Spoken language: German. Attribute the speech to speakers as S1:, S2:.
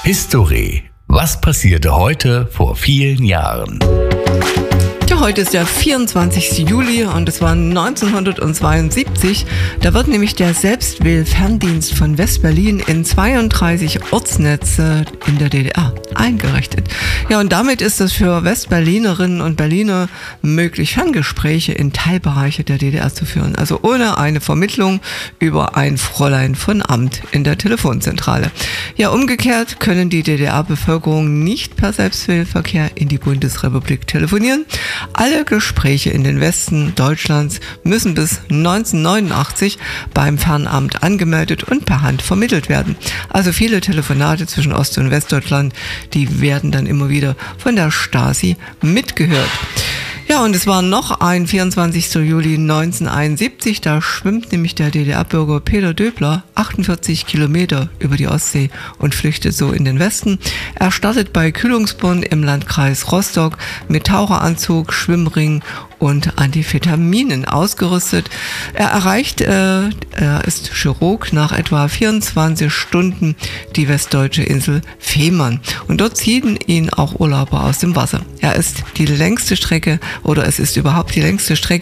S1: History. Was passierte heute vor vielen Jahren?
S2: Ja, heute ist der 24. Juli und es war 1972. Da wird nämlich der Selbstwählferndienst von West-Berlin in 32 Ortsnetze in der DDR eingerichtet. Ja, und damit ist es für Westberlinerinnen und Berliner möglich, Ferngespräche in Teilbereiche der DDR zu führen. Also ohne eine Vermittlung über ein Fräulein von Amt in der Telefonzentrale. Ja, umgekehrt können die DDR-Bevölkerung nicht per Selbstwählverkehr in die Bundesrepublik telefonieren. Alle Gespräche in den Westen Deutschlands müssen bis 1989 beim Fernamt angemeldet und per Hand vermittelt werden. Also viele Telefonate zwischen Ost- und Westdeutschland, die werden dann immer wieder von der Stasi mitgehört. Ja, und es war noch ein 24. Juli 1971, da schwimmt nämlich der DDR-Bürger Peter Döbler 48 Kilometer über die Ostsee und flüchtet so in den Westen. Er startet bei Kühlungsborn im Landkreis Rostock mit Taucheranzug, Schwimmring und Antivitaminen ausgerüstet. Er ist Chirurg nach etwa 24 Stunden die westdeutsche Insel Fehmarn. Und dort ziehen ihn auch Urlauber aus dem Wasser. Es ist überhaupt die längste Strecke